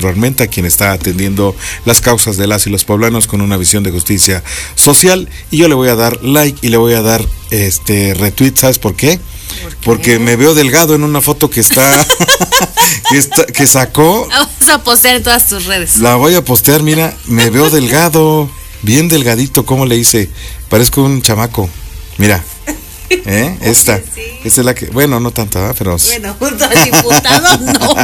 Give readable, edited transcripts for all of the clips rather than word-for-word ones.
Alejandro Armenta, quien está atendiendo las causas de las y los poblanos con una visión de justicia social. Y yo le voy a dar like y le voy a dar retweet, ¿sabes por qué? Porque me veo delgado en una foto que está que sacó. La vas a postear en todas tus redes. La voy a postear, mira, me veo delgado, bien delgadito, ¿cómo le hice? Parezco un chamaco. Mira. Esta es la que, bueno, no tanto, ¿eh? Pero bueno, junto al diputado no.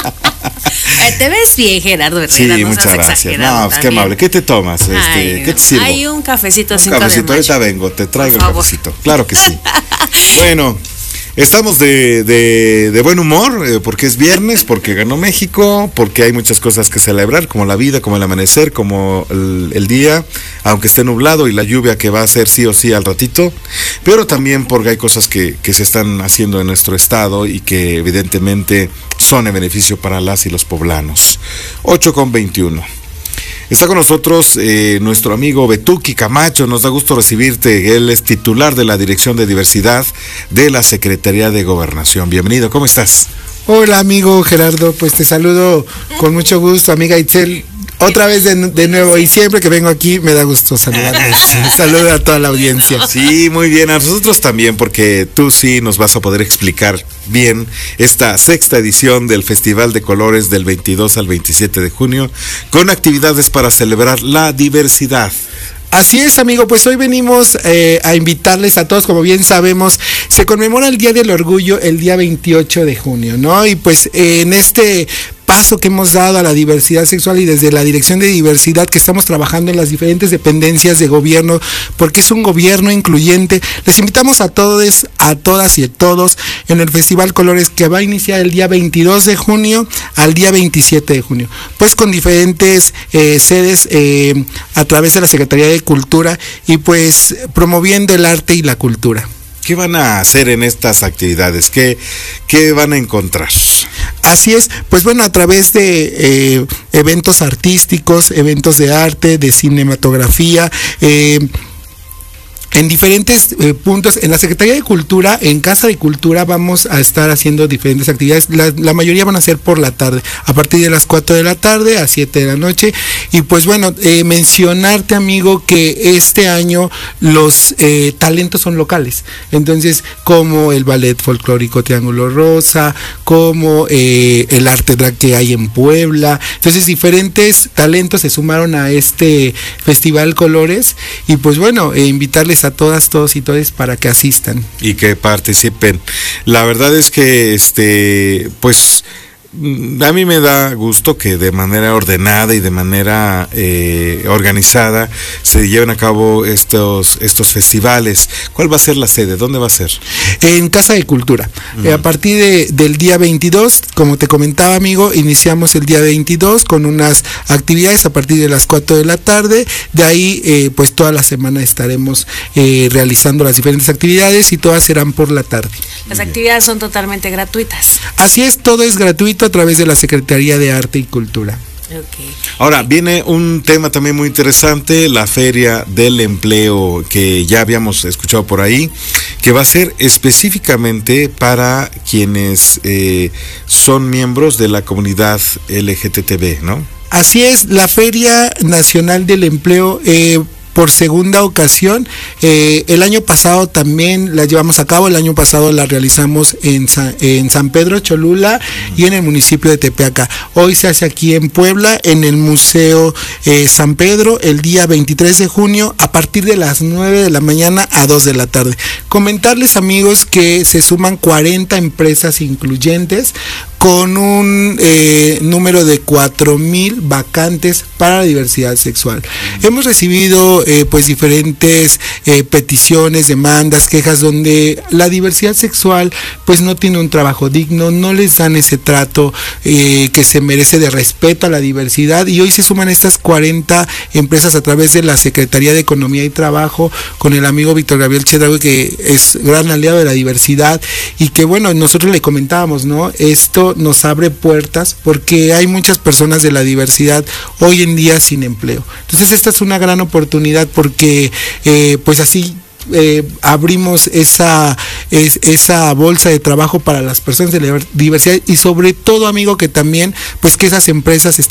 Te ves bien, Gerardo Herrera. Sí, muchas gracias. No, pues qué amable. ¿Qué te tomas? ¿Qué te sirvo? Hay un cafecito sin cafecito, ahorita vengo, te traigo el cafecito. Claro que sí. Bueno, estamos de buen humor, porque es viernes, porque ganó México, porque hay muchas cosas que celebrar, como la vida, como el amanecer, como el día, aunque esté nublado, y la lluvia que va a ser sí o sí al ratito, pero también porque hay cosas que se están haciendo en nuestro estado y que evidentemente son en beneficio para las y los poblanos. 8:21. Está con nosotros nuestro amigo Betuki Camacho, nos da gusto recibirte, él es titular de la Dirección de Diversidad de la Secretaría de Gobernación. Bienvenido, ¿cómo estás? Hola amigo Gerardo, pues te saludo con mucho gusto, amiga Itzel, otra vez de nuevo, y siempre que vengo aquí me da gusto saludarles. Saludo a toda la audiencia. Sí, muy bien, a nosotros también, porque tú sí nos vas a poder explicar bien esta sexta edición del Festival de Colores del 22 al 27 de junio, con actividades para celebrar la diversidad. Así es, amigo, pues hoy venimos a invitarles a todos, como bien sabemos, se conmemora el Día del Orgullo el día 28 de junio, ¿no? Y pues en este paso que hemos dado a la diversidad sexual y desde la Dirección de Diversidad que estamos trabajando en las diferentes dependencias de gobierno, porque es un gobierno incluyente, les invitamos a todos, a todas y a todos en el Festival Colores que va a iniciar el día 22 de junio al día 27 de junio, pues con diferentes sedes a través de la Secretaría de Cultura y pues promoviendo el arte y la cultura. ¿Qué van a hacer en estas actividades? ¿Qué van a encontrar? Así es, pues bueno, a través de eventos artísticos, eventos de arte, de cinematografía, en diferentes puntos, en la Secretaría de Cultura, en Casa de Cultura, vamos a estar haciendo diferentes actividades. La mayoría van a ser por la tarde, a partir de las 4 de la tarde a 7 de la noche. Y pues bueno, mencionarte, amigo, que este año los talentos son locales. Entonces, como el ballet folclórico Triángulo Rosa, como el arte drag que hay en Puebla. Entonces, diferentes talentos se sumaron a este Festival Colores. Y pues bueno, invitarles a todas, todos y todas para que asistan y que participen. La verdad es que pues a mí me da gusto que de manera ordenada y de manera organizada se lleven a cabo estos festivales. ¿Cuál va a ser la sede? ¿Dónde va a ser? En Casa de Cultura. A partir del día 22, como te comentaba, amigo, iniciamos el día 22 con unas actividades a partir de las 4 de la tarde. De ahí, pues toda la semana estaremos realizando las diferentes actividades y todas serán por la tarde. Las actividades son totalmente gratuitas. Así es, todo es gratuito a través de la Secretaría de Arte y Cultura. Okay. Ahora, viene un tema también muy interesante, la Feria del Empleo, que ya habíamos escuchado por ahí, que va a ser específicamente para quienes son miembros de la comunidad LGTB, ¿no? Así es, la Feria Nacional del Empleo, por segunda ocasión, el año pasado también la llevamos a cabo, el año pasado la realizamos en San Pedro Cholula y en el municipio de Tepeaca. Hoy se hace aquí en Puebla, en el Museo San Pedro, el día 23 de junio, a partir de las 9 de la mañana a 2 de la tarde. Comentarles, amigos, que se suman 40 empresas incluyentes, con un número de 4,000 vacantes para la diversidad sexual. Hemos recibido pues diferentes peticiones, demandas, quejas, donde la diversidad sexual pues no tiene un trabajo digno, no les dan ese trato que se merece de respeto a la diversidad, y hoy se suman estas 40 empresas a través de la Secretaría de Economía y Trabajo, con el amigo Víctor Gabriel Chedraui, que es gran aliado de la diversidad, y que bueno, nosotros le comentábamos, ¿no? Esto nos abre puertas porque hay muchas personas de la diversidad hoy en día sin empleo. Entonces esta es una gran oportunidad porque pues así abrimos esa bolsa de trabajo para las personas de la diversidad, y sobre todo, amigo, que también pues que esas empresas estén